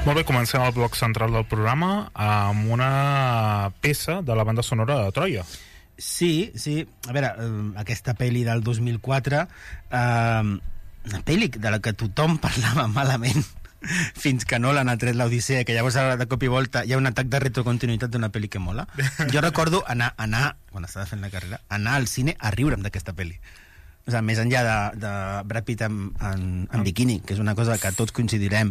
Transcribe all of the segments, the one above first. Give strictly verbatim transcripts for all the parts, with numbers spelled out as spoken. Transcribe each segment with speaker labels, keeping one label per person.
Speaker 1: Molt bé, comencem el bloc central del programa amb una peça de la banda sonora de Troia.
Speaker 2: Sí, sí. A veure, aquesta pel·li del dos mil quatre, eh, una pel·li de la que tothom parlava malament fins que Nolan ha tret l'Odissea, que llavors de cop i volta hi ha un atac de retrocontinuïtat d'una pel·li que mola. Jo recordo anar, anar quan estava fent la carrera, anar al cine a riure'm d'aquesta pel·li. O sigui, més enllà de, de Brad Pitt en, en, en biquini, que és una cosa que tots coincidirem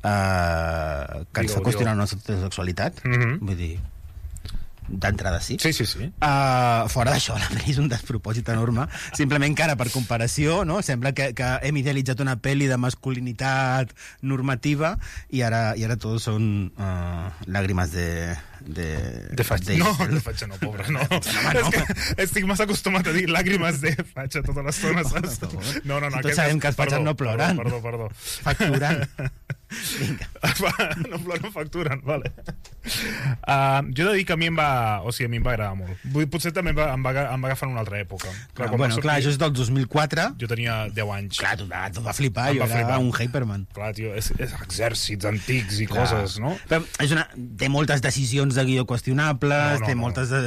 Speaker 2: Uh, que ens fa qüestionar la nostra sexualitat. Mm-hmm. Vull dir, d'entrada sí.
Speaker 1: Sí, sí, sí.
Speaker 2: Uh, fora d'això, la pel·li és un despropòsit enorme. Simplement que ara, per comparació, no? Sembla que, que hem idealitzat una pel·li de masculinitat normativa i ara, i ara tots són uh, làgrimes de... De,
Speaker 1: de fatxa. De... No, de fatxa no, pobre, no. no, no. És que estic massa acostumat a dir làgrimes de fatxa tota l'estona. No, no, no.
Speaker 2: Tots sabem que els fatxes no ploren.
Speaker 1: Perdó, perdó.
Speaker 2: Facturen. Vinga.
Speaker 1: No ploren, facturen, vale. Uh, jo he de dir que a mi em va... O sigui, a mi em va agradar molt. Vull, potser també em va, em va, em va agafar en una altra època.
Speaker 2: Clar, bueno, sortir, clar, això és del dos mil quatre.
Speaker 1: Jo tenia deu anys.
Speaker 2: Clar, tot va, tot va flipar, jo va era flipar. Un Hyperman.
Speaker 1: Clar, tio, és, és exèrcits antics i clar. Coses, no?
Speaker 2: Però és una... Té moltes decisions de guió qüestionables, no, no, té no. moltes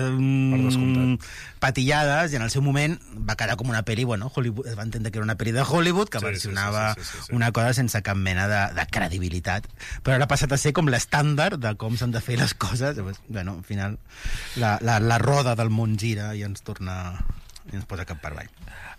Speaker 2: um, patillades, i en el seu moment va quedar com una pel·li, bueno, Hollywood, es va entendre que era una pel·li de Hollywood, que sí, versionava sí, sí, sí, sí, sí. una cosa sense cap mena de, de credibilitat. Però ara ha passat a ser com l'estàndard de com s'han de fer les coses. Bueno, al final, la, la, la roda del món gira i ens torna... i ens posa cap per avall.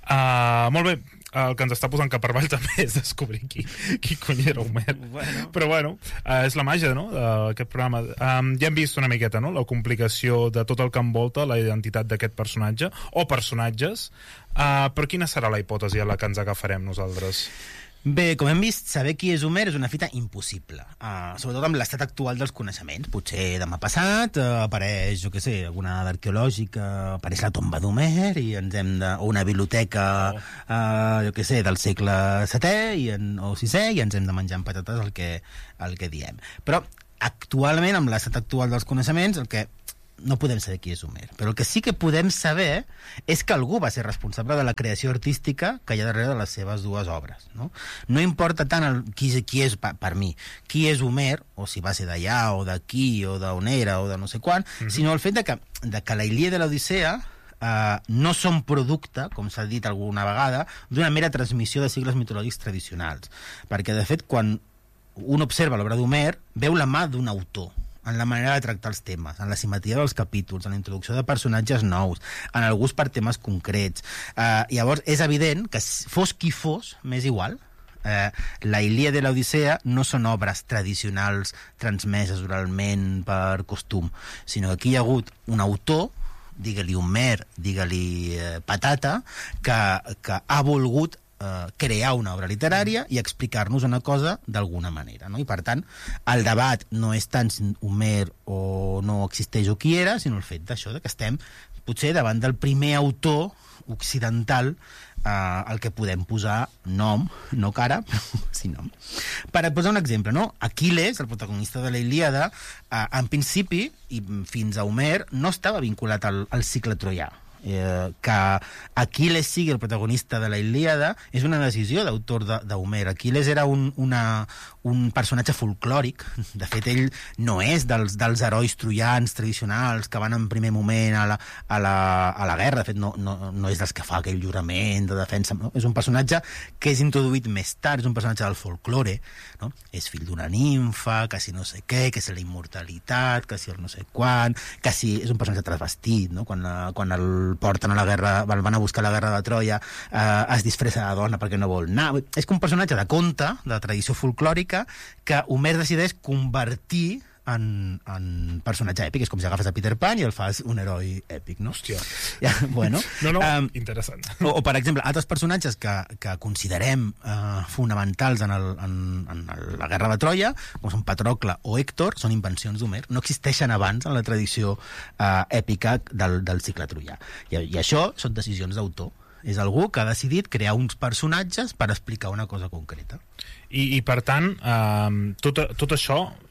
Speaker 1: Uh, molt bé. El que ens està posant cap per avall també és descobrir qui, qui cony era Homer. Bueno. Però bueno, uh, és la màgia, no?, d'aquest programa. Um, ja hem vist una miqueta, no?, la complicació de tot el que envolta la identitat d'aquest personatge, o personatges. Uh, però quina serà la hipòtesi a la que ens agafarem nosaltres?
Speaker 2: Bé, com hem vist, saber qui és Homer és una fita impossible, uh, sobretot amb l'estat actual dels coneixements. Potser demà passat uh, apareix, jo què sé, alguna dada arqueològica, apareix la tomba d'Homer i ens hem de... o una biblioteca, oh. uh, jo què sé, del segle setè i en, o sisè, i ens hem de menjar amb patates el que, el que diem. Però actualment, amb l'estat actual dels coneixements, el que no podem saber qui és Homer, però el que sí que podem saber és que algú va ser responsable de la creació artística que hi ha darrere de les seves dues obres, no? No importa tant el, qui, qui és, per, per mi, qui és Homer, o si va ser d'allà, o d'aquí, o d'on era, o de no sé quan, mm-hmm. sinó el fet de que, de que la Ilíada i l'Odissea Uh, no són producte, com s'ha dit alguna vegada, d'una mera transmissió de cicles mitològics tradicionals. Perquè, de fet, quan un observa l'obra d'Homer, veu la mà d'un autor, en la manera de tractar els temes, en la simetria dels capítols, en la introducció de personatges nous, en el gust per temes concrets. Uh, llavors, és evident que fos qui fos, m'és igual, uh, la Ilíada i l'Odissea no són obres tradicionals transmeses oralment per costum, sinó que aquí hi ha hagut un autor, digue-li Homer, digue-li eh, Patata, que, que ha volgut eh, crear una obra literària i explicar-nos una cosa d'alguna manera, no? I per tant, el debat no és tant si Homer o no existeix o qui era, sinó el fet d'això, de que estem potser davant del primer autor occidental Uh, el que podem posar nom, no cara, però sí nom. Per posar un exemple, no? Aquiles, el protagonista de la Ilíada, uh, en principi, i fins a Homer, no estava vinculat al, al cicle troià. Eh, que Aquiles sigui el protagonista de la Ilíada és una decisió d'autor d'Homer. Aquiles era un, una, un personatge folclòric. De fet, ell no és dels, dels herois troians tradicionals que van en primer moment a la, a la, a la guerra. De fet, no, no, no és dels que fa aquell jurament de defensa, no? És un personatge que és introduït més tard, és un personatge del folklore, no? És fill d'una nimfa, que si no sé què, que si la immortalitat, que si el no sé quan, que si és un personatge transvestit, no? Quan, quan el porten a la guerra, van a buscar la guerra de Troia, eh, es disfressa de dona perquè no vol anar. És que un personatge de conte, de tradició folclòrica, que Homer decideix convertir en, en personatge èpic. És com si agafes a Peter Pan i el fas un heroi èpic, no?
Speaker 1: Hòstia.
Speaker 2: Ja, bueno,
Speaker 1: no, no, um, interessant.
Speaker 2: O, o, per exemple, altres personatges que, que considerem uh, fonamentals en, el, en, en la guerra de Troia, com són Patrocle o Hèctor, són invencions d'Homer. No existeixen abans en la tradició uh, èpica del, del cicle troià. I, I això són decisions d'autor. És algú que ha decidit crear uns personatges per explicar una cosa concreta.
Speaker 1: I, i per tant, eh, tot, tot això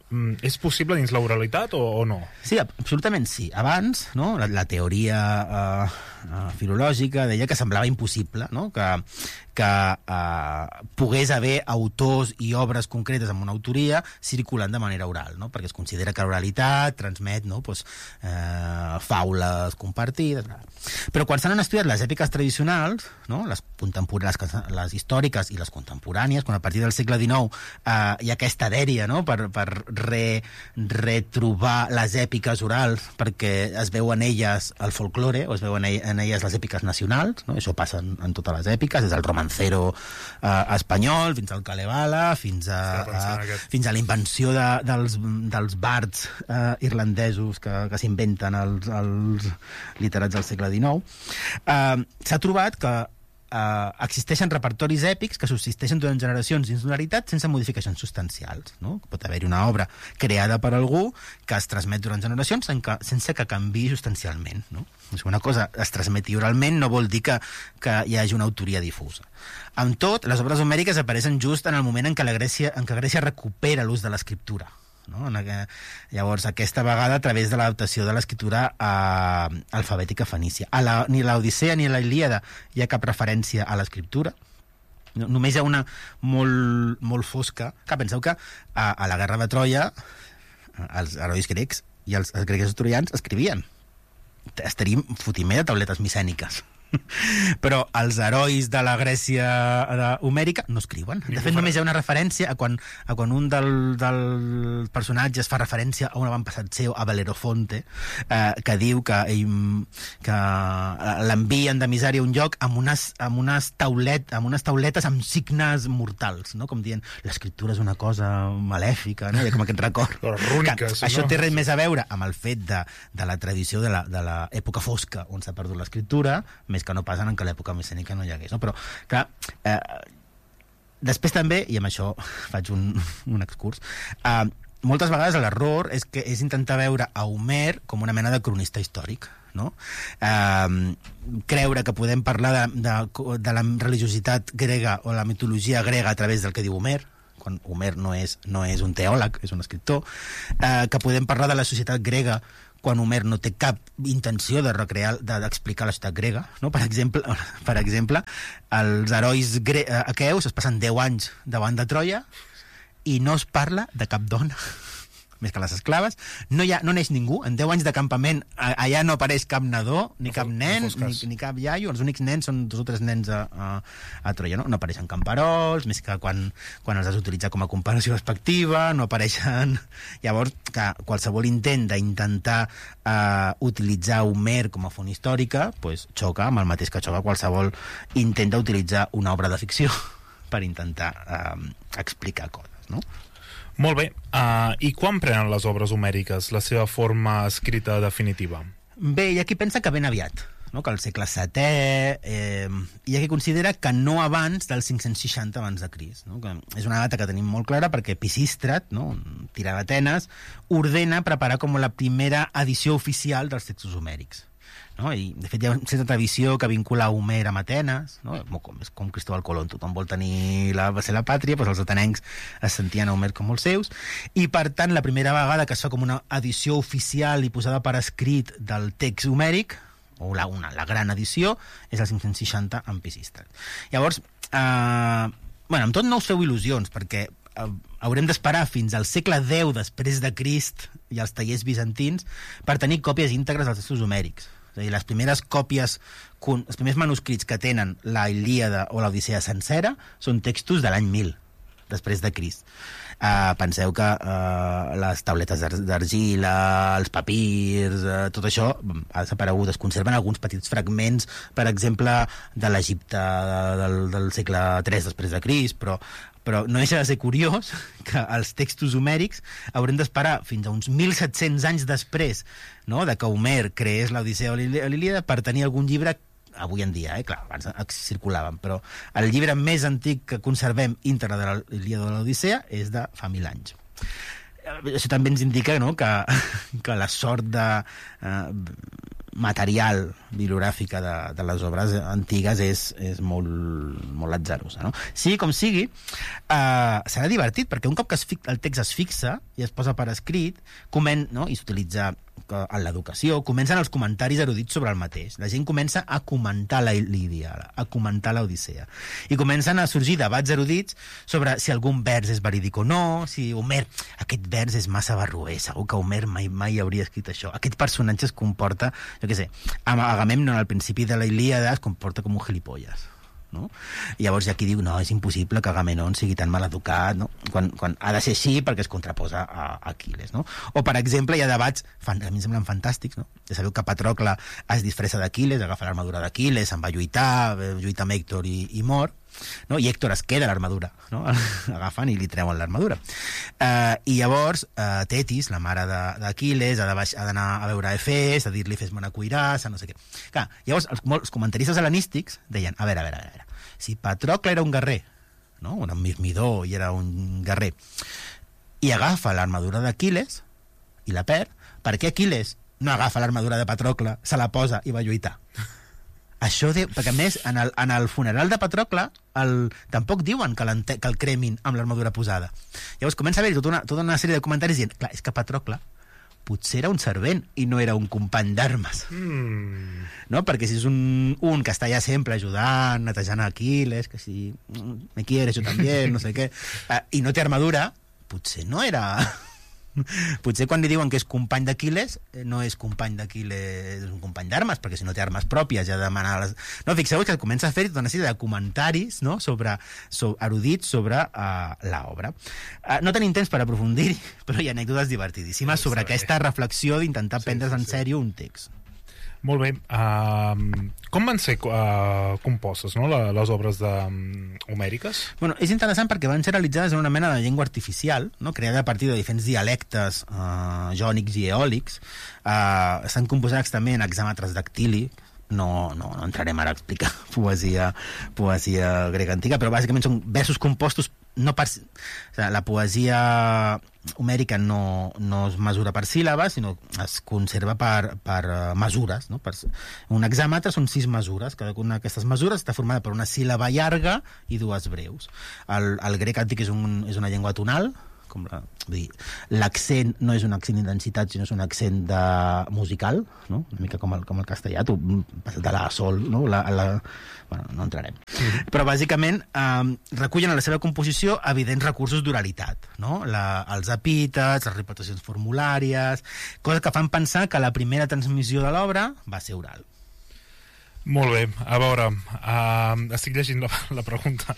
Speaker 1: és possible dins l'oralitat o, o no?
Speaker 2: Sí, absolutament sí. Abans, no, la, la teoria uh, uh, filològica deia que semblava impossible, no? que, que uh, pogués haver autors i obres concretes amb una autoria circulant de manera oral, no? Perquè es considera que l'oralitat transmet, no, pues, uh, faules compartides. Però quan s'han estudiat les èpiques tradicionals, no, les, les, les històriques i les contemporànies, quan a partir del segle dinou uh, hi ha aquesta dèria, no, per, per re, retrobar les èpiques orals perquè es veu en elles el folklore o es veuen en elles les èpiques nacionals, no? Això passa en, en totes les èpiques, des del romancero eh, espanyol fins al Kalevala, fins a, a, fins a la invenció de, dels, dels bards eh, irlandesos que, que s'inventen els, els literats del segle dinou. Eh, s'ha trobat que Uh, existeixen repertoris èpics que subsisteixen durant generacions dins d'una veritat sense modificacions substancials, no? Pot haver-hi una obra creada per algú que es transmet durant generacions sense que, sense que canviï substancialment, no? Si una cosa es transmeti oralment no vol dir que, que hi hagi una autoria difusa. Amb tot, les obres homèriques apareixen just en el moment en què la Grècia, en què Grècia recupera l'ús de l'escriptura, no? En aqu... Llavors, aquesta vegada a través de l'adaptació de l'escriptura eh, alfabètica fenícia. A la, ni l'Odissea ni la Ilíada hi ha cap referència a l'escriptura. No, només hi ha una molt, molt fosca. Que penseu que a, a la guerra de Troia els herois grecs i els, els grecs troians escrivien. Estaríem fotimer de tauletes micèniques. Però els herois de la Grècia de homèrica no escriuen. De fet, només hi ha una referència a quan, a quan un del, del personatges fa referència a un avantpassat seu, a Belerofonte, eh, que diu que, ell, que l'envien de misèria a un lloc amb unes, amb, unes taulet, amb unes tauletes amb signes mortals, no? Com dient, l'escriptura és una cosa malèfica, no? Hi ha com aquest record.
Speaker 1: Rúniques,
Speaker 2: que, això
Speaker 1: no?
Speaker 2: té res més a veure amb el fet de, de la tradició de l'època fosca on s'ha perdut l'escriptura, més que no passen en que l'època micènica no hi hagués, no? Però, clar, eh, després també, i amb això faig un, un excurs, eh, moltes vegades l'error és que és intentar veure a Homer com una mena de cronista històric, no? Eh, creure que podem parlar de, de, de la religiositat grega o la mitologia grega a través del que diu Homer, quan Homer no és, no és un teòleg, és un escriptor, eh, que podem parlar de la societat grega quan Homer no té cap intenció de recrear, d'explicar la societat grega, no? Per exemple, per exemple els herois gre aqueus es passen deu anys davant de Troia i no es parla de cap dona, més que les esclaves. No, hi ha, no neix ningú. En deu anys de campament allà no apareix cap nadó, ni cap nen, ni, ni cap iaio. Els únics nens són dos o tres nens a, a, a Troia. No, no apareixen camperols, més que quan, quan els has d'utilitzar com a comparació respectiva, no apareixen... Llavors, que qualsevol intent d'intentar uh, utilitzar Homer com a font històrica, pues, xoca amb el mateix que xoca qualsevol intent d'utilitzar una obra de ficció per intentar uh, explicar coses, no?
Speaker 1: Molt bé. Uh, I quan prenen les obres homèriques la seva forma escrita definitiva?
Speaker 2: Bé, hi ha qui pensa que ben aviat, no? Que al segle setè, eh, hi ha qui considera que no abans del cinc-cents seixanta abans de Crist, no? Que és una data que tenim molt clara perquè Pisístrat, no? Un tirà d'Atenes, ordena preparar com la primera edició oficial dels textos homèrics. No? I, de fet, hi ha una certa tradició que vincula Homer amb Atenes, no? Com, és com Cristóbal Colón, tothom vol tenir la, va ser la pàtria, doncs els atenencs es sentien a Homer com els seus, i per tant la primera vegada que es fa com una edició oficial i posada per escrit del text homèric, o la, una, la gran edició, és el cinc-cents seixanta amb Pisístrat. Llavors, eh, bueno, amb tot no us feu il·lusions, perquè eh, haurem d'esperar fins al segle deu després de Crist i els tallers bizantins per tenir còpies íntegres dels textos homèrics. És a dir, les primeres còpies, els primers manuscrits que tenen la Ilíada o l'Odissea sencera són textos de l'any mil, després de Crist. Uh, penseu que uh, les tauletes d'argila, els papirs, uh, tot això ha desaparegut. Es conserven alguns petits fragments, per exemple, de l'Egipte del, del segle tres després de Crist, però però no deixa de ser curiós que els textos homèrics haurem d'esperar fins a uns mil set-cents anys després, no?, de que Homer creés l'Odissea o l'Ilíada per tenir algun llibre avui en dia, eh? Clar, abans circulaven, però el llibre més antic que conservem íntegre de l'Ilíada o l'Odissea és de fa mil anys. Això també ens indica, no?, que, que la sort de, eh, material bibliogràfica de, de les obres antigues és, és molt, molt atzarosa, no? Sí, com sigui, eh, serà divertit, perquè un cop que es fi, el text es fixa i es posa per escrit, comen, no? I s'utilitza en l'educació, comencen els comentaris erudits sobre el mateix. La gent comença a comentar la Ilíada, a comentar l'Odissea. I comencen a sorgir debats erudits sobre si algun vers és verídic o no, si Homer, aquest vers és massa barroer, segur que Homer mai, mai hauria escrit això. Aquest personatge es comporta, jo què sé, Agamèmnon al principi de la Ilíada es comporta com un gilipolles. No? I llavors hi ha qui diu no, és impossible que Agamèmnon sigui tan mal educat, no? quan, quan ha de ser així perquè es contraposa a, a Aquiles, no? O per exemple hi ha debats, fan, a mi em semblen fantàstics, no? Ja sabeu que Patrocle es disfressa d'Aquiles, agafa l'armadura d'Aquiles, se'n va lluitar, lluita amb Hèctor i, i mor, no? I Hèctor es queda l'armadura, no? Agafen i li treuen l'armadura. Uh, I llavors uh, Tetis, la mare d'Aquiles, ha d'anar a veure Efes, a dir-li fes-me una cuirassa, no sé què. Clar, llavors els, els comentaristes hel·lenístics deien, a veure, a veure, a veure, si Patrocle era un guerrer, no? Un mirmidor i era un guerrer, i agafa l'armadura d'Aquiles i la perd, per què Aquiles no agafa l'armadura de Patrocle, se la posa i va lluitar? Això de, perquè a més, en el, en el funeral de Patrocle el, tampoc diuen que, que el cremin amb l'armadura posada. Llavors comença a haver tota una, tota una sèrie de comentaris dient, clar, és que Patrocle potser era un servent i no era un company d'armes. Mm. No? Perquè si és un, un que està allà sempre ajudant, netejant Aquiles, que si me quieres, jo també, no sé què, uh, i no té armadura, potser no era... Potser quan li diuen que és company d'Aquiles no és company d'Aquiles, és un company d'armes, perquè si no té armes pròpies ja demana les... No, fixeu que comença a fer tota una sèrie de comentaris, no? sobre, sobre, erudits sobre uh, l'obra. Uh, no tenim temps per aprofundir, però hi ha anècdotes divertidíssimes sobre aquesta reflexió d'intentar sí, prendre's sí, en sèrio un text.
Speaker 1: Molt bé. Uh, com van ser uh, compostes, no, la, les obres de, um, homèriques?
Speaker 2: Bueno, és interessant perquè van ser realitzades en una mena de llengua artificial, no, creada a partir de diferents dialectes uh, jònics i eòlics. Uh, estan composats també en hexàmetres dactílics. No, no, no entrarem ara a explicar poesia, poesia grega antiga, però bàsicament són versos compostos no per... O sigui, la poesia homèrica no, no es mesura per síl·labes, sinó es conserva per, per uh, mesures, no? Per, un hexàmetre són sis mesures, cadascuna d'aquestes mesures està formada per una síl·laba llarga i dues breus. El, el grec antic és, un, és una llengua tonal, com la, l'accent no és un accent d'intensitat, sinó és un accent de musical, no? Una mica com el, com el castellà, tu passes de la a sol, no? La, la, bueno, no entrarem. Mm-hmm. Però bàsicament eh, recullen a la seva composició evidents recursos d'oralitat, no? La, els epítets, les repeticions formulàries, coses que fan pensar que la primera transmissió de l'obra va ser oral.
Speaker 1: Molt bé, a veure, uh, estic llegint la, la pregunta.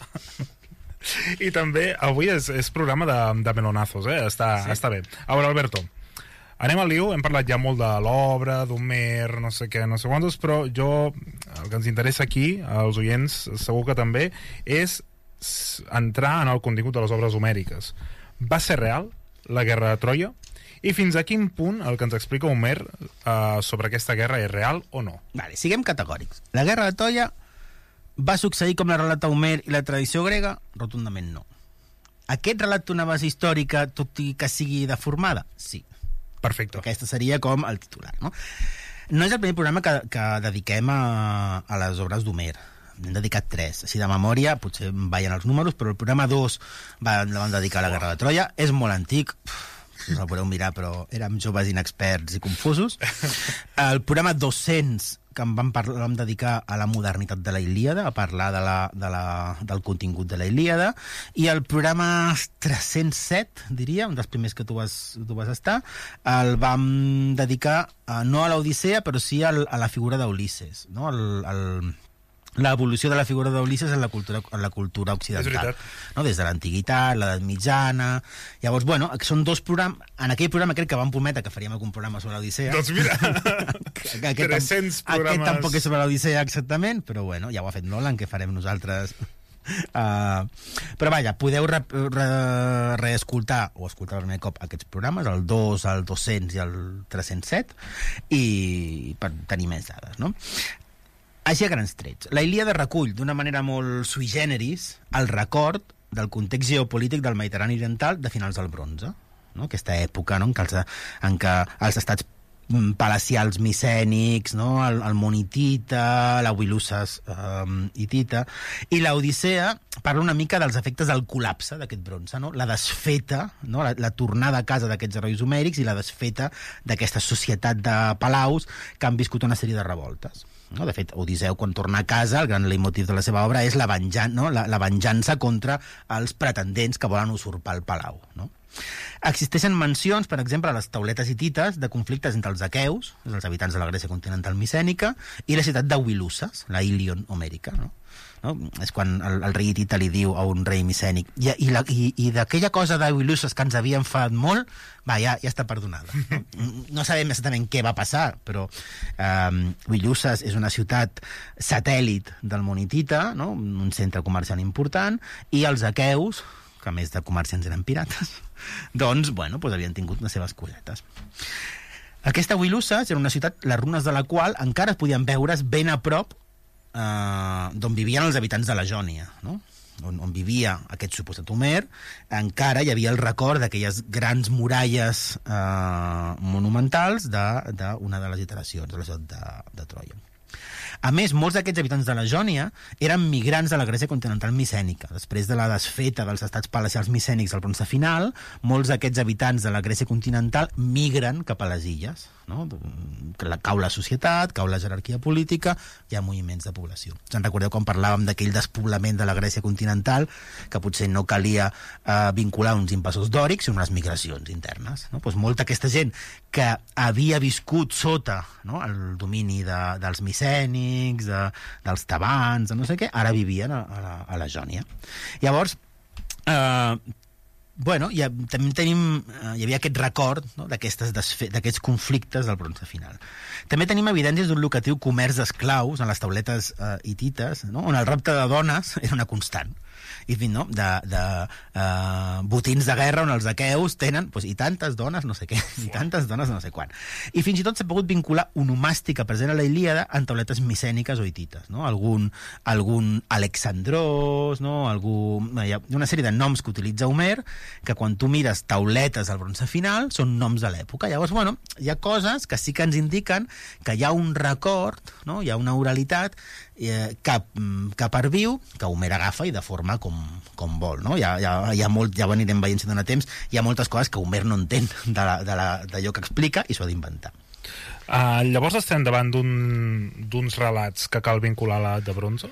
Speaker 1: I també avui és, és programa de, de melonazos, eh? Està, sí. Està bé. A veure, Alberto, anem al lío. Hem parlat ja molt de l'obra, d'Homer, no sé què, no sé quantos, però jo, el que ens interessa aquí, als oients, segur que també, és entrar en el contingut de les obres homèriques. Va ser real la guerra de Troia? I fins a quin punt el que ens explica Homer uh, sobre aquesta guerra és real o no?
Speaker 2: Vale, siguem categòrics. La guerra de Troia va succeir com la relata Homer i la tradició grega? Rotundament no. Aquest relat té una base històrica, tot i que sigui deformada? Sí.
Speaker 1: Perfecte.
Speaker 2: Aquesta seria com el titular, no? No és el primer programa que, que dediquem a, a les obres d'Homer. N'hem dedicat tres. Així de memòria, potser vaien els números, però el programa dos va, la van dedicar a la guerra de Troia. És molt antic, us el podeu mirar, però érem joves inexperts i confusos. El programa dos-cents que em vam, parlar, vam dedicar a la modernitat de la Ilíada, a parlar de la, de la, del contingut de la Ilíada, i el programa tres-cents set, diria, un dels primers que tu vas, tu vas estar, el vam dedicar a, no a l'Odissea, però sí a, a la figura d'Ulisses, no? El, el, l'evolució de la figura d'Ulisses en la cultura, en la cultura occidental, no? Des de l'antiguitat, l'edat mitjana. Llavors, bueno, són dos programes. En aquell programa crec que vam prometre que faríem algun programa sobre l'Odissea.
Speaker 1: Doncs mira,
Speaker 2: aquest,
Speaker 1: tres-cents programes...
Speaker 2: Aquest tampoc és sobre l'Odissea exactament, però bueno, ja ho ha fet Nolan, que farem nosaltres... Uh, però vaja, podeu re, re, reescoltar o escoltar per primer cop aquests programes, el dos, el dos-cents i el tres-cents set, i per tenir més dades, no? Així a grans trets. La Ilíada recull d'una manera molt sui generis el record del context geopolític del Mediterrani oriental de finals del bronze, no? Aquesta època, no? en, què els, en què els estats palacials micènics, no? el, el món hitita, la Wiluses um, hitita, i l'Odissea parla una mica dels efectes del col·lapse d'aquest bronze, no? La desfeta, no? la, la tornada a casa d'aquests herois homèrics i la desfeta d'aquesta societat de palaus que han viscut una sèrie de revoltes. No? De fet, Odisseu, quan torna a casa, el gran leitmotiv de la seva obra és la, venjan, no? la, la venjança contra els pretendents que volen usurpar el palau, no? Existeixen mencions, per exemple, a les tauletes hitites de conflictes entre els aqueus, els habitants de la Grècia continental micènica, i la ciutat de Wiluses, la Ilion homèrica, no? No? És quan el, el rei hitita li diu a un rei micènic i, i, la, i, i d'aquella cosa de Wiluses que ens havia enfadat molt, va, ja, ja està perdonada, no? No sabem exactament què va passar, però um, Wiluses és una ciutat satèl·lit del món hitita, no? Un centre comercial important, i els aqueus, que a més de comerciants eren pirates, doncs, bueno, doncs havien tingut les seves cosetes. Aquesta Wiluses era una ciutat, les runes de la qual encara es podien veure's ben a prop eh, d'on vivien els habitants de la Jònia, no? On, on vivia aquest suposat Homer, encara hi havia el record d'aquelles grans muralles eh, monumentals d'una de, de les iteracions de la ciutat de, de Troia. A més, molts d'aquests habitants de la Jònia eren migrants de la Grècia continental micènica. Després de la desfeta dels estats palacials micènics al bronze final, molts d'aquests habitants de la Grècia continental migren cap a les illes, no? Cau la societat, cau la jerarquia política, hi ha moviments de població. Se'n recordeu quan parlàvem d'aquell despoblament de la Grècia continental, que potser no calia eh, vincular uns invasors dòrics i unes migracions internes, no? Pues molta aquesta gent que havia viscut sota, no? el domini de, dels micènics, de, dels tebans, de no sé què, ara vivien a, a, la, a la Jònia. Llavors, eh, bueno, ja, també tenim, eh, hi havia aquest record, no? d'aquests conflictes del bronze final. També tenim evidències d'un lucratiu comerç d'esclaus en les tauletes eh, hitites, no? On el rapte de dones era una constant. I fins, no? de, de uh, botins de guerra on els aqueus tenen pues, i tantes dones no sé què, i tantes dones no sé quan. I fins i tot s'ha pogut vincular onomàstica present a la Ilíada en tauletes micèniques o hitites, no? Algun, algun Alexandrós, no? Algú, hi ha una sèrie de noms que utilitza Homer que quan tu mires tauletes al bronze final són noms de l'època. Llavors, bueno, hi ha coses que sí que ens indiquen que hi ha un record, no? Hi ha una oralitat eh, que, que perviu, que Homer agafa i de forma com, com vol, no? Hi ha, hi ha, hi ha molt, ja ho anirem veient si dona temps, hi ha moltes coses que Homer no entén d'allò que explica i s'ho ha d'inventar.
Speaker 1: Uh, llavors estem davant d'uns un, relats que cal vincular a l'edat de bronze?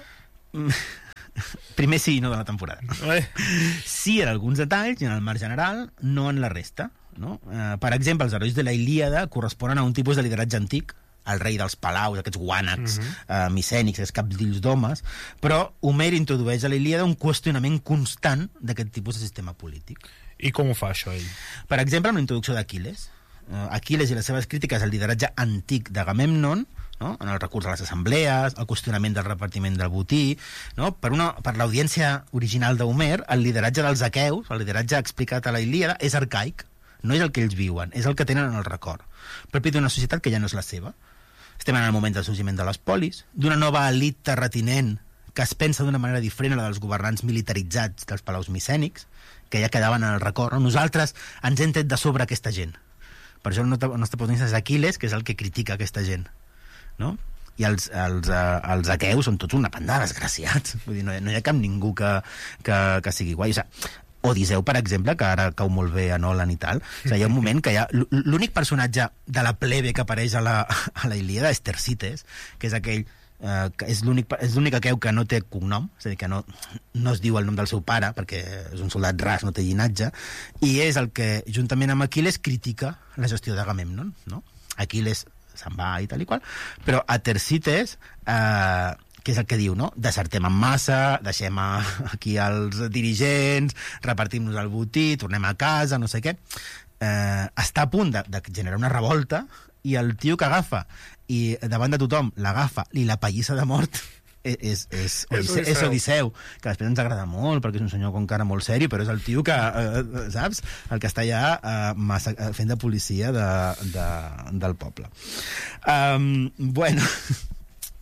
Speaker 2: Primer sí, no de la temporada.
Speaker 1: Eh.
Speaker 2: Sí en alguns detalls i en el marc general, no en la resta, no? Uh, per exemple, els herois de la Ilíada corresponen a un tipus de lideratge antic, el rei dels palaus, aquests guànecs uh -huh. uh, micènics, aquests capdills d'homes, però Homer introdueix a la Ilíada un qüestionament constant d'aquest tipus de sistema polític.
Speaker 1: I com ho fa això ell?
Speaker 2: Per exemple, amb la introducció d'Aquil·les. Uh, Aquil·les i les seves crítiques al lideratge antic d'Agamèmnon, no? En el recurs a les assemblees, el qüestionament del repartiment del botí, no? Per, una, per l'audiència original d'Homer, el lideratge dels aqueus, el lideratge explicat a la Ilíada, és arcaic, no és el que ells viuen, és el que tenen en el record, propi d'una societat que ja no és la seva. Estem en el moment del sorgiment de les polis, d'una nova elit terratinent que es pensa d'una manera diferent a la dels governants militaritzats dels palaus micènics, que ja quedaven en el record. Nosaltres ens hem tret de sobre aquesta gent. Per això el nostre, el nostre protagonista és Aquiles, que és el que critica aquesta gent, no? I els, els, uh, els aqueus són tots una panda de desgraciats. Vull dir, no, no hi ha cap ningú que, que, que sigui guai. O sigui, Odisseu, per exemple, que ara cau molt bé a Nolan i tal, o sigui, hi ha un moment que hi ha... L'únic personatge de la plebe que apareix a la, a la Ilíada és Tersites, que és aquell... Eh, que és l'únic aqueu que no té cognom, és a dir, que no, no es diu el nom del seu pare, perquè és un soldat ras, no té llinatge, i és el que, juntament amb Aquiles, critica la gestió d'Agamèmnon, no? Aquiles se'n va i tal i qual, però a Tersites... Eh, que és el que diu, no? Desertem en massa, deixem a, aquí els dirigents, repartim-nos el botí, tornem a casa, no sé què. Eh, està a punt de, de generar una revolta i el tio que agafa i davant de tothom l'agafa i la pallissa de mort és, és, és, Odisseu. és Odisseu, que després ens agrada molt perquè és un senyor con cara molt seri, però és el tio que, eh, saps? El que està allà eh, massa, fent de policia de, de, del poble. Um, bueno...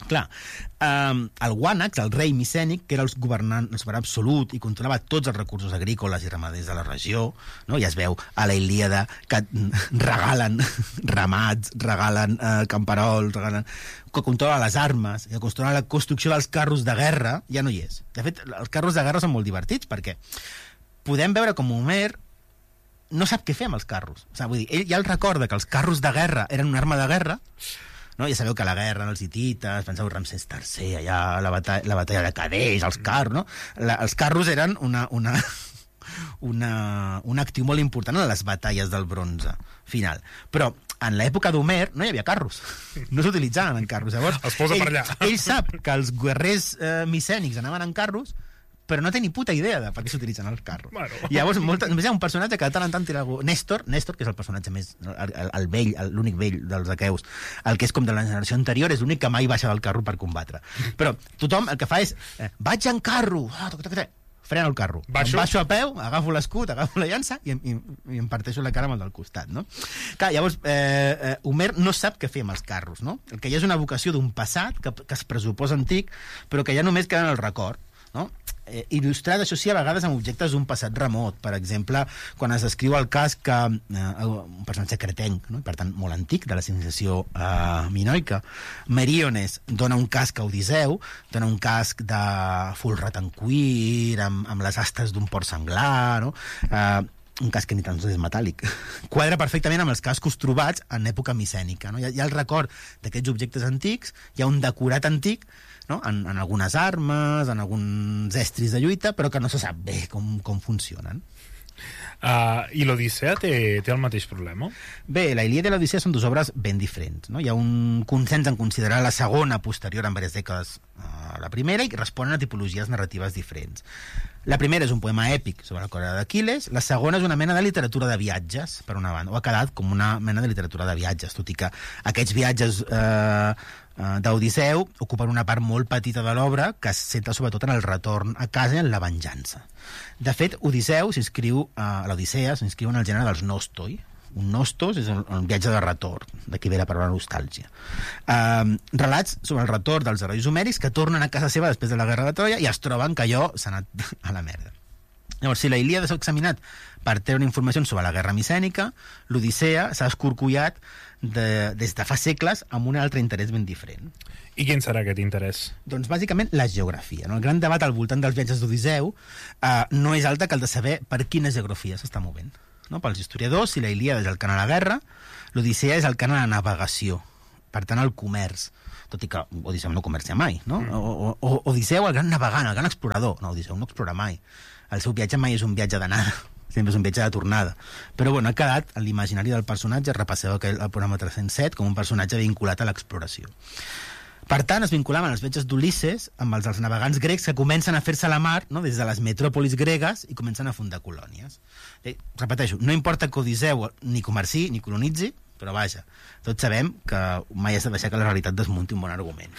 Speaker 2: Clar, um, el Wànax, el rei micènic, que era el governant, el governant absolut i controlava tots els recursos agrícoles i ramaders de la regió, no? Ja es veu a la Ilíada que regalen ramats, regalen uh, camperols, regalen... que controla les armes, que controla la construcció dels carros de guerra, ja no hi és. De fet, els carros de guerra són molt divertits perquè podem veure com Homer no sap què fer amb els carros. O sigui, vull dir, ell ja el recorda que els carros de guerra eren una arma de guerra. No? Ja sabeu que la guerra, els hitites, penseu Ramsès tercer, allà la batalla, la batalla de Cadeix, els carros, no? La, els carros eren una, una, una, un actiu molt important en les batalles del bronze final. Però en l'època d'Homer no hi havia carros, no s'utilitzaven en carros. Llavors,
Speaker 1: els posa per allà.
Speaker 2: Ell, ell sap que els guerrers eh, micènics anaven en carros, però no té ni puta idea de per què s'utilitzen els carros.
Speaker 1: Bueno.
Speaker 2: Llavors, molta, només hi ha un personatge que de tant en tant tira algú... Néstor, Néstor, que és el personatge més... El, el, el vell, l'únic vell dels aqueus, el que és com de la generació anterior, és l'únic que mai baixa del carro per combatre. Però tothom el que fa és... Eh, vaig en carro! Ah, toc, toc, toc, frena el carro.
Speaker 1: Baixo.
Speaker 2: Em baixo a peu, agafo l'escut, agafo la llança i, i, i em parteixo la cara amb el del costat, no? Clar, llavors, eh, eh, Homer no sap què fer amb els carros, no? El que hi ha és una vocació d'un passat que, que es pressuposa antic, però que ja només queda en el record, no? Eh, il·lustrat, això sí, a vegades amb objectes d'un passat remot. Per exemple, quan es descriu el cas que eh, un personatge cretenc, no? Per tant molt antic, de la civilització eh, minoica, Meriones dona un casc a Odisseu, dona un casc de folrat en cuir, amb, amb les astes d'un porc senglar, no? Eh, un casc que ni tan sols és metàl·lic. Quadra perfectament amb els cascos trobats en època micènica, no? Hi ha, hi ha el record d'aquests objectes antics, hi ha un decorat antic, no? en, en algunes armes, en alguns estris de lluita, però que no se sap bé com, com funcionen.
Speaker 1: Uh, I l'Odissea té, té el mateix problema?
Speaker 2: Bé, la Ilíada i l'Odissea són dues obres ben diferents, no? Hi ha un consens en considerar la segona posterior en diverses dècades a la primera i responen a tipologies narratives diferents. La primera és un poema èpic sobre la corrida d'Aquil·les, la segona és una mena de literatura de viatges, per una banda, o ha quedat com una mena de literatura de viatges, tot i que aquests viatges eh, d'Odisseu ocupen una part molt petita de l'obra que es centra sobretot en el retorn a casa i en la venjança. De fet, Odisseu s'inscriu a l'Odissea, s'inscriu en el gènere dels nostoi. Un nostos és un, un viatge de retorn, d'aquí ve la paraula nostàlgia. Uh, relats sobre el retorn dels herois homèrics que tornen a casa seva després de la guerra de Troia i es troben que allò s'ha anat a la merda. Llavors, si la Ilíada s'ha examinat per treure informació sobre la guerra micènica, l'Odissea s'ha escorcollat de, des de fa segles amb un altre interès ben diferent.
Speaker 1: I quin serà aquest interès?
Speaker 2: Doncs bàsicament la geografia. No? El gran debat al voltant dels viatges d'Odisseu uh, no és altre que el de saber per quina geografia s'està movent. No? Pels historiadors, si la Ilíada és el cant a la guerra, l'Odissea és el cant a la navegació, per tant el comerç, tot i que Odisseu no comercia mai, no? Mm. O, o, Odisseu el gran navegant, el gran explorador. No, Odisseu no explora mai. El seu viatge mai és un viatge d'anada, sempre és un viatge de tornada. Però bueno, ha quedat en l'imaginari del personatge, repasseu aquell, el programa tres-cents set, com un personatge vinculat a l'exploració. Per tant, es vinculaven els viatges d'Ulisses amb els dels navegants grecs que comencen a fer-se a la mar, no? Des de les metròpolis gregues i comencen a fundar colònies. Eh, repeteixo, no importa que Odisseu ni comerci ni colonitzi, però vaja, tots sabem que mai has de deixar que la realitat desmunti un bon argument.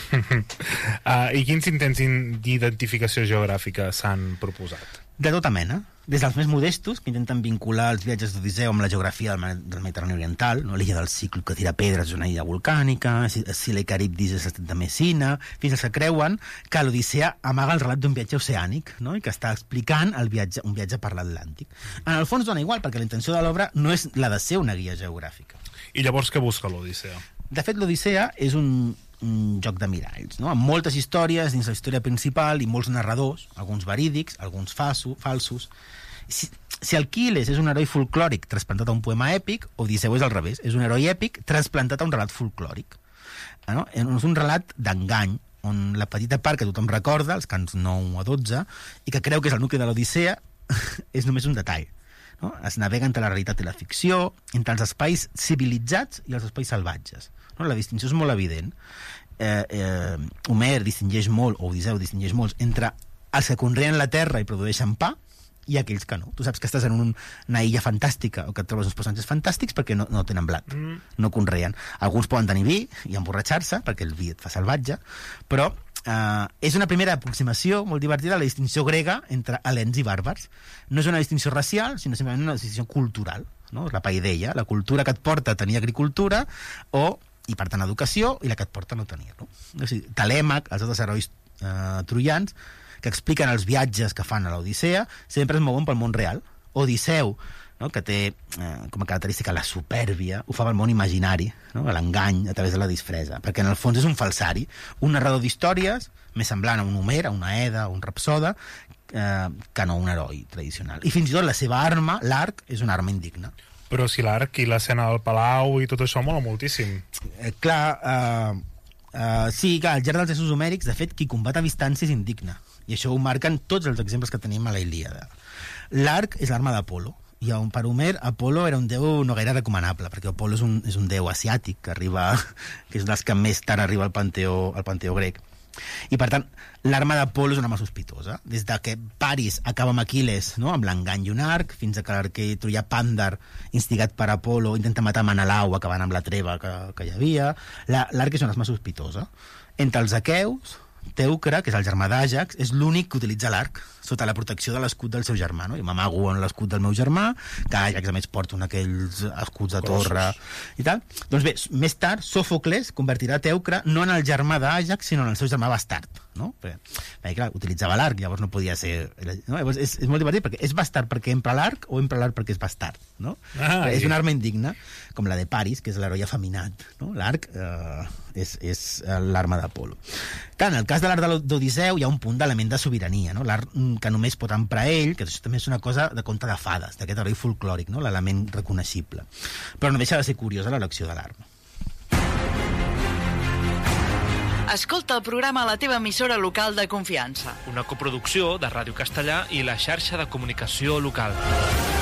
Speaker 1: uh, I quins intents d'identificació geogràfica s'han proposat?
Speaker 2: De tota mena. Des dels més modestos, que intenten vincular els viatges d'Odisseu amb la geografia del, del Mediterrani Oriental, no? L'illa del Cíclop que tira pedres és una illa volcànica, Sila i Caribdis és l'estat de Messina, fins als que creuen que l'Odissea amaga el relat d'un viatge oceànic, no? I que està explicant el viatge, un viatge per l'Atlàntic. En el fons dona igual, perquè la intenció de l'obra no és la de ser una guia geogràfica.
Speaker 1: I llavors què busca l'Odissea? De
Speaker 2: fet, l'Odissea és un, un joc de miralls, no? Amb moltes històries dins la història principal i molts narradors, alguns verídics, alguns falso, falsos. Si, si Aquil·les és un heroi folclòric trasplantat a un poema èpic, Odisseu és al revés, és un heroi èpic trasplantat a un relat folclòric. No? És un relat d'engany, on la petita part que tothom recorda, els cants nou a dotze, i que creu que és el nucli de l'Odissea, és només un detall. No? Es navega entre la realitat i la ficció, entre els espais civilitzats i els espais salvatges. No? La distinció és molt evident. Eh, eh, Homer distingeix molt, o Odisseu distingeix molt, entre els que conreen la terra i produeixen pa, i aquells que no. Tu saps que estàs en un, una illa fantàstica o que et trobes uns personatges fantàstics perquè no, no tenen blat, mm. no conreen. Alguns poden tenir vi i emborratxar-se perquè el vi et fa salvatge, però eh, és una primera aproximació molt divertida a la distinció grega entre helens i bàrbars. No és una distinció racial, sinó simplement una distinció cultural, no? La paideia, la cultura que et porta a tenir agricultura o i per tant educació, i la que et porta a no tenir-lo. O sigui, Telèmac, els altres herois eh, troians, que expliquen els viatges que fan a l'Odissea, sempre es mouen pel món real. Odisseu, no?, que té eh, com a característica la supèrbia, ho fa pel món imaginari, no?, l'engany a través de la disfressa, perquè en el fons és un falsari, un narrador d'històries més semblant a un Homer, a una Eda, a un Rapsoda, eh, que no un heroi tradicional. I fins i tot la seva arma, l'arc, és una arma indigna.
Speaker 1: Però si l'arc i l'escena del palau i tot això mola moltíssim.
Speaker 2: Eh, clar, eh, eh, sí, clar, al llarg dels éssers homèrics, de fet, qui combat a distància és indigne. I això ho marquen tots els exemples que tenim a la Ilíada. L'arc és l'arma d'Apolo, i per Homer, Apolo era un déu no gaire recomanable, perquè Apolo és un, és un déu asiàtic, que arriba, que és dels que més tard arriba al panteó, al panteó grec. I, per tant, l'arma d'Apolo és una arma sospitosa. Des de que Paris acaba amb Aquiles, no?, amb l'engany i un arc, fins a que l'arquer troià Pàndar, instigat per Apolo, intenta matar Menelau, acabant amb la treva que, que hi havia. L'arc és una arma sospitosa. Entre els aqueus, Teucre, que és el germà d'Àjax, és l'únic que utilitza l'arc sota la protecció de l'escut del seu germà, no? I m'amago en l'escut del meu germà, que Àjax a més porta un d'aquells escuts de torre i tal. Doncs bé, més tard Sòfocles convertirà Teucre no en el germà d'Àjax, sinó en el seu germà bastard, no? Perquè, perquè clar, utilitzava l'arc, llavors no podia ser... No? Llavors és, és molt divertit, perquè és bastard perquè empra l'arc o empra l'arc perquè és bastard, no? Ah, és una arma indigna, com la de Paris, que és l'heroi afeminat, no? L'arc eh, és, és l'arma d'Apolo. Clar, en el cas de l'arc d'Odisseu hi ha un punt d'element de sobirania, no? L'arc que només pot emprar ell, que això també és una cosa de conte de fades, d'aquest heroi folclòric, no?, l'element reconeixible. Però no deixa de ser curiosa l'elecció de l'arma.
Speaker 3: Escolta el programa a la teva emissora local de confiança.
Speaker 4: Una coproducció de Ràdio Castellà i la xarxa de comunicació local.